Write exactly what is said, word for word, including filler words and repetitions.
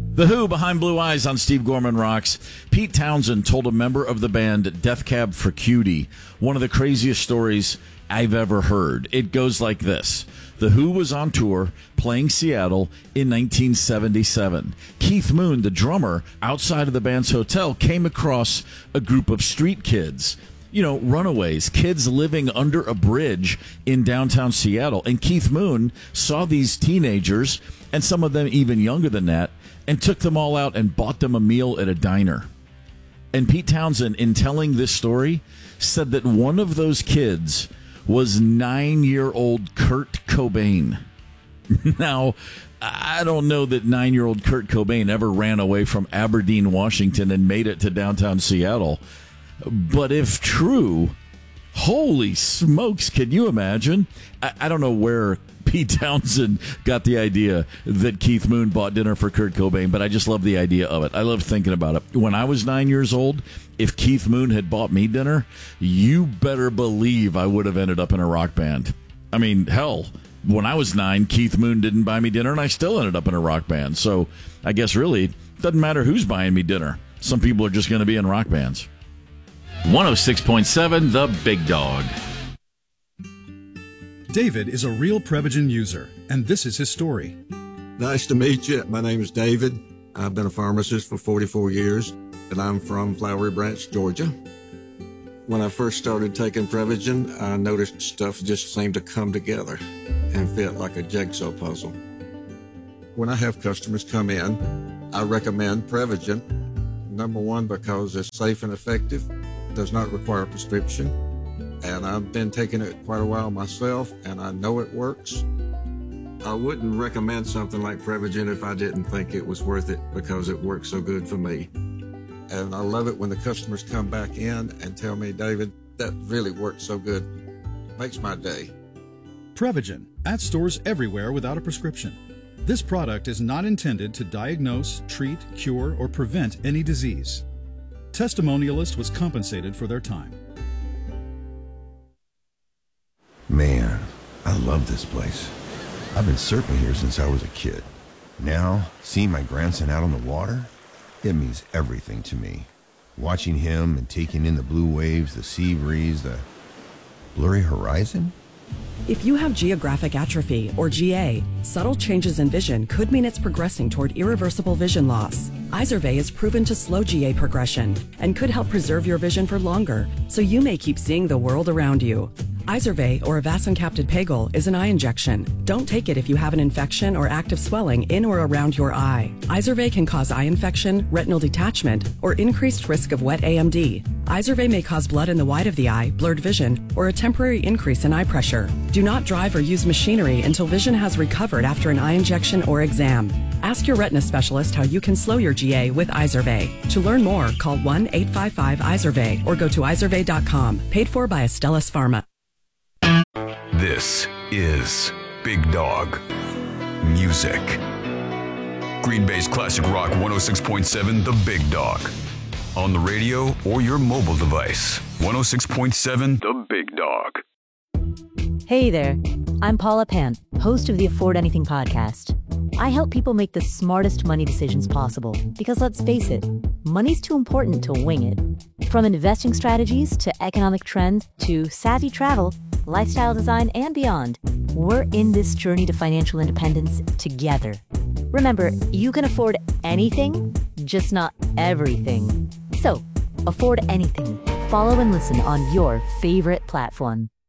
The Who behind Blue Eyes on Steve Gorman Rocks. Pete Townsend told a member of the band Death Cab for Cutie one of the craziest stories I've ever heard. It goes like this. The Who was on tour playing Seattle in nineteen seventy-seven. Keith Moon, the drummer, outside of the band's hotel, came across a group of street kids. You know, runaways, kids living under a bridge in downtown Seattle. And Keith Moon saw these teenagers, and some of them even younger than that, and took them all out and bought them a meal at a diner. And Pete Townsend, in telling this story, said that one of those kids was nine-year-old Kurt Cobain. Now, I don't know that nine-year-old Kurt Cobain ever ran away from Aberdeen, Washington, and made it to downtown Seattle. But if true, holy smokes, can you imagine? I, I don't know where Pete Townsend got the idea that Keith Moon bought dinner for Kurt Cobain, but I just love the idea of it. I love thinking about it. When I was nine years old, if Keith Moon had bought me dinner, you better believe I would have ended up in a rock band. I mean, hell, when I was nine, Keith Moon didn't buy me dinner, and I still ended up in a rock band. So I guess really, it doesn't matter who's buying me dinner. Some people are just going to be in rock bands. one oh six point seven, The Big Dog. David is a real Prevagen user, and this is his story. Nice to meet you. My name is David. I've been a pharmacist for forty-four years, and I'm from Flowery Branch, Georgia. When I first started taking Prevagen, I noticed stuff just seemed to come together and fit like a jigsaw puzzle. When I have customers come in, I recommend Prevagen. Number one, because it's safe and effective, does not require a prescription, and I've been taking it quite a while myself, and I know it works. I wouldn't recommend something like Prevagen if I didn't think it was worth it, because it works so good for me. And I love it when the customers come back in and tell me, David, that really worked so good. Makes my day. Prevagen, at stores everywhere without a prescription. This product is not intended to diagnose, treat, cure, or prevent any disease. Testimonialist was compensated for their time. Man, I love this place. I've been surfing here since I was a kid. Now, seeing my grandson out on the water, it means everything to me. Watching him and taking in the blue waves, the sea breeze, the blurry horizon. If you have geographic atrophy, or G A, subtle changes in vision could mean it's progressing toward irreversible vision loss. Izervay is proven to slow G A progression and could help preserve your vision for longer, so you may keep seeing the world around you. Izervay, or avacincaptad pegol, is an eye injection. Don't take it if you have an infection or active swelling in or around your eye. Izervay can cause eye infection, retinal detachment, or increased risk of wet A M D. Izervay may cause blood in the white of the eye, blurred vision, or a temporary increase in eye pressure. Do not drive or use machinery until vision has recovered after an eye injection or exam. Ask your retina specialist how you can slow your G A with Izervay. To learn more, call one eight five five Izervay or go to izervay dot com. Paid for by Astellas Pharma. This is Big Dog Music. Green Bay's classic rock one oh six point seven, The Big Dog. On the radio or your mobile device. one oh six point seven, The Big Dog. Hey there, I'm Paula Pant, host of the Afford Anything podcast. I help people make the smartest money decisions possible because, let's face it, money's too important to wing it. From investing strategies to economic trends to savvy travel, lifestyle design, and beyond, we're in this journey to financial independence together. Remember, you can afford anything, just not everything. So, afford anything. Follow and listen on your favorite platform.